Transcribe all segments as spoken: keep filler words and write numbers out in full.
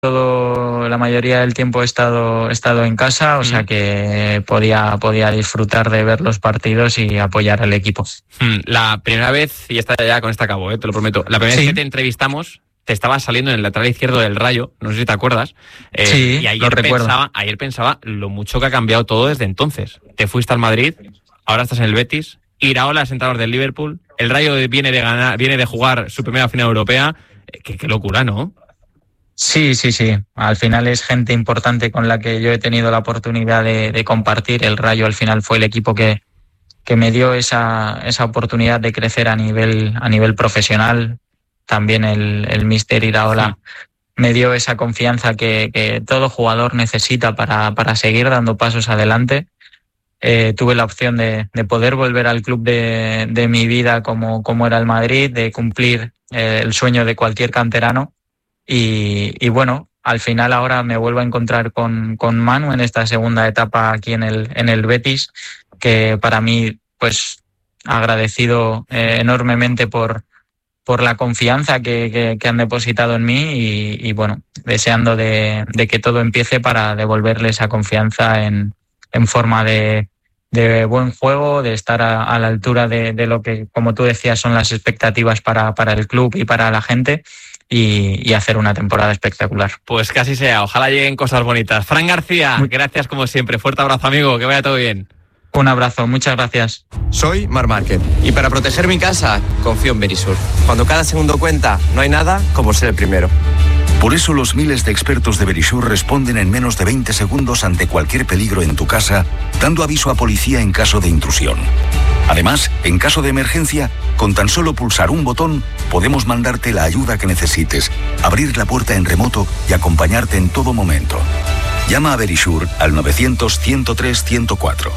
todo, la mayoría del tiempo he estado, he estado en casa, o sea que podía, podía disfrutar de ver los partidos y apoyar al equipo. La primera vez, y esta ya con esta acabo, ¿eh? Te lo prometo, la primera Sí. vez que te entrevistamos, te estabas saliendo en el lateral izquierdo del Rayo, no sé si te acuerdas. Eh, Sí, y ayer lo recuerdo. pensaba, ayer pensaba lo mucho que ha cambiado todo desde entonces. Te fuiste al Madrid, ahora estás en el Betis, Iraola es entrenador del Liverpool, el Rayo viene de ganar, viene de jugar su primera final europea. Eh, qué, qué locura, ¿no? Sí, sí, sí. Al final es gente importante con la que yo he tenido la oportunidad de, de compartir. El Rayo al final fue el equipo que, que me dio esa, esa oportunidad de crecer a nivel, a nivel profesional. También el, el míster Iraola sí. me dio esa confianza que, que todo jugador necesita para, para seguir dando pasos adelante. Eh, tuve la opción de, de poder volver al club de, de mi vida como, como era el Madrid, de cumplir eh, el sueño de cualquier canterano. Y, y bueno, al final ahora me vuelvo a encontrar con, con Manu en esta segunda etapa aquí en el, en el Betis, que para mí, pues, agradecido eh, enormemente por, por la confianza que, que, que han depositado en mí y, y bueno, deseando de, de que todo empiece para devolverle esa confianza en, en forma de, de buen juego, de estar a, a la altura de, de lo que, como tú decías, son las expectativas para, para el club y para la gente. Y, y hacer una temporada espectacular. Pues que así sea, ojalá lleguen cosas bonitas. Fran García, Muy... gracias como siempre, fuerte abrazo amigo, que vaya todo bien. Un abrazo, muchas gracias. Soy Marc Márquez y para proteger mi casa confío en Verisur. Cuando cada segundo cuenta, no hay nada como ser el primero. Por eso los miles de expertos de Verisur responden en menos de veinte segundos ante cualquier peligro en tu casa, dando aviso a policía en caso de intrusión. Además, en caso de emergencia, con tan solo pulsar un botón, podemos mandarte la ayuda que necesites, abrir la puerta en remoto y acompañarte en todo momento. Llama a Verisur al novecientos, ciento tres, ciento cuatro.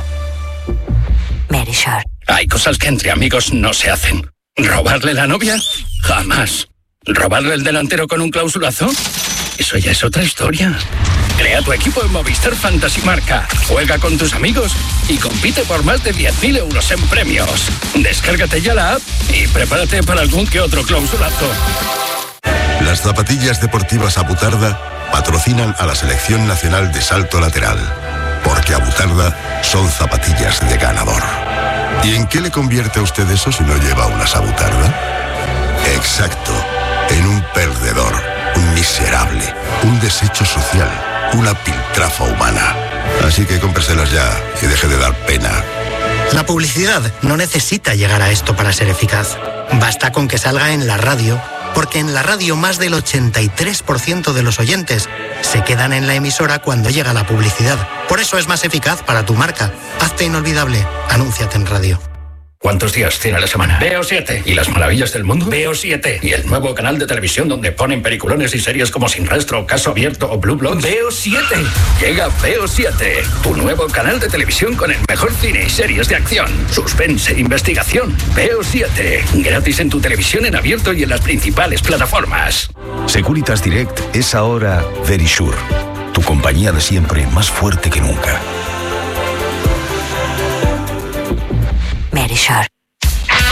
Verisur. Hay cosas que entre amigos no se hacen. ¿Robarle la novia? Jamás. ¿Robarle el delantero con un clausulazo? Eso ya es otra historia. Crea tu equipo en Movistar Fantasy Marca. Juega con tus amigos y compite por más de diez mil euros en premios. Descárgate ya la app y prepárate para algún que otro clausulazo. Las zapatillas deportivas Abutarda patrocinan a la Selección Nacional de Salto Lateral. Porque Abutarda son zapatillas de ganador. ¿Y en qué le convierte a usted eso si no lleva unas Abutarda? Exacto, en un perdedor, un miserable, un desecho social, una piltrafa humana. Así que cómpreselas ya y deje de dar pena. La publicidad no necesita llegar a esto para ser eficaz. Basta con que salga en la radio, porque en la radio más del ochenta y tres por ciento de los oyentes se quedan en la emisora cuando llega la publicidad. Por eso es más eficaz para tu marca. Hazte inolvidable. Anúnciate en radio. ¿Cuántos días tiene la semana? Veo siete. ¿Y las maravillas del mundo? Veo siete. ¿Y el nuevo canal de televisión donde ponen peliculones y series como Sin Rastro, Caso Abierto o Blue Bloods? Veo siete. Llega Veo siete, tu nuevo canal de televisión con el mejor cine y series de acción, suspense e investigación. Veo siete. Gratis en tu televisión en abierto y en las principales plataformas. Securitas Direct es ahora Verisur, tu compañía de siempre más fuerte que nunca. Verisur.